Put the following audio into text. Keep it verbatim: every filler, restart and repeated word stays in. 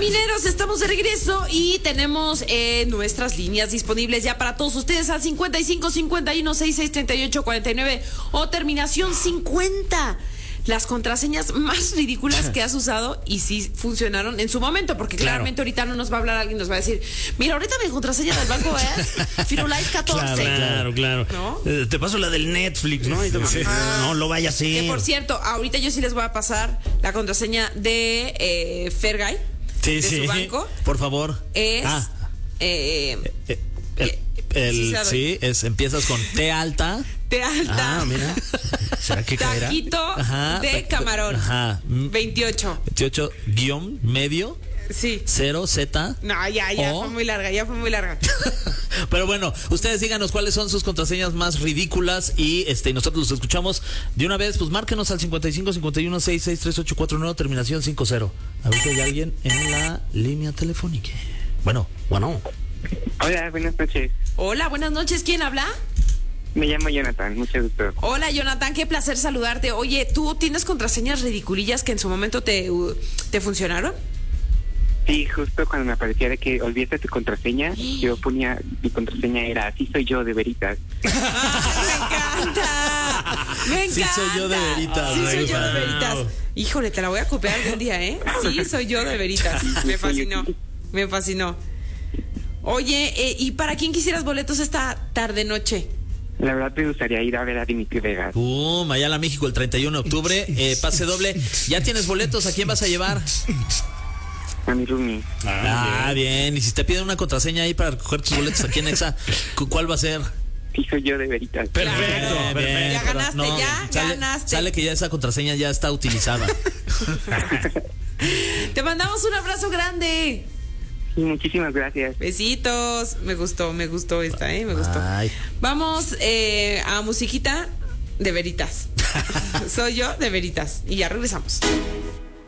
Mineros, estamos de regreso y tenemos eh, nuestras líneas disponibles ya para todos ustedes al cincuenta y cinco cincuenta y uno sesenta y seis treinta y ocho cuarenta y nueve o terminación cincuenta. Las contraseñas más ridículas que has usado y sí funcionaron en su momento, porque Claro. claramente ahorita no nos va a hablar alguien, nos va a decir, mira, ahorita mi contraseña del banco es Firulais catorce. Claro, claro. ¿No? Eh, te paso la del Netflix, ¿no? Y te- Sí. No lo vaya a hacer. Que por cierto, ahorita yo sí les voy a pasar la contraseña de eh, Fergay, Sí, de sí. su banco. Por favor. Es Ah, eh, eh, el, eh, el- sí, se la doy. sí, es, empiezas con T alta. de alta. Ah, mira. ¿Será que caerá? Taquito Ajá, de ta- camarón. Ajá. Mm, veintiocho. veintiocho guión medio Sí. cero Z. No, ya, ya O- fue muy larga, ya fue muy larga. Pero bueno, ustedes díganos cuáles son sus contraseñas más ridículas y este nosotros los escuchamos de una vez. Pues márquenos al cincuenta y cinco cincuenta y uno sesenta y seis treinta y ocho cuarenta y nueve, terminación cincuenta. A ver si hay alguien en la línea telefónica. Bueno, bueno. Hola, buenas noches. Hola, buenas noches, ¿quién habla? Me llamo Jonathan, mucho gusto. Hola, Jonathan, qué placer saludarte. Oye, ¿tú tienes contraseñas ridiculillas que en su momento te, uh, te funcionaron? Sí, justo cuando me aparecía de que olvidaste tu contraseña, yo ponía, mi contraseña era así soy yo de veritas. ¡Me encanta! ¡Me encanta! Sí soy yo de veritas, Sí me soy yo de gusta. veritas. Híjole, te la voy a copiar algún día, ¿eh? Sí, soy yo de veritas. Me fascinó, me fascinó. Oye, eh, ¿y para quién quisieras boletos esta tarde-noche? La verdad me gustaría ir a ver a Dimitri Vegas. Pum, allá a México el treinta y uno de octubre, eh, pase doble. ¿Ya tienes boletos? ¿A quién vas a llevar? A mi roomie. Ah, bien. Y si te piden una contraseña ahí para recoger tus boletos aquí en Exa, ¿cu- ¿cuál va a ser? Sí soy yo de veritas. Perfecto, Bien, bien. Ya ganaste, ya sale, ganaste. Sale que ya esa contraseña ya está utilizada. Te mandamos un abrazo grande. Sí, muchísimas gracias. Besitos. Me gustó, me gustó esta, ¿eh? Me gustó. Ay. Vamos eh, a musiquita de veritas. Soy yo de veritas. Y ya regresamos.